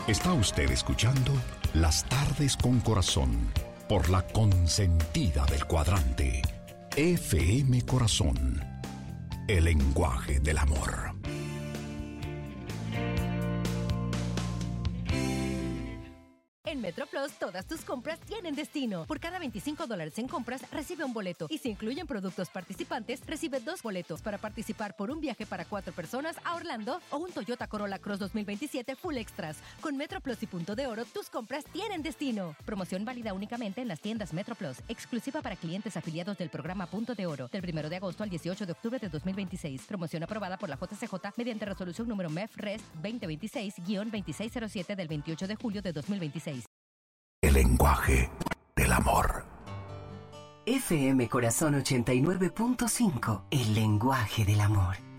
Está usted escuchando Las Tardes con Corazón por la consentida del cuadrante. FM Corazón, el lenguaje del amor. En MetroPlus, todas tus compras tienen destino. Por cada $25 en compras, recibe un boleto. Y si incluyen productos participantes, recibe 2 boletos para participar por un viaje para 4 personas a Orlando o un Toyota Corolla Cross 2027 Full Extras. Con MetroPlus y Punto de Oro, tus compras tienen destino. Promoción válida únicamente en las tiendas MetroPlus. Exclusiva para clientes afiliados del programa Punto de Oro. Del 1 de agosto al 18 de octubre de 2026. Promoción aprobada por la JCJ mediante resolución número MEF-RES 2026-2607 del 28 de julio de 2026. El lenguaje del amor. FM Corazón 89.5, el lenguaje del amor.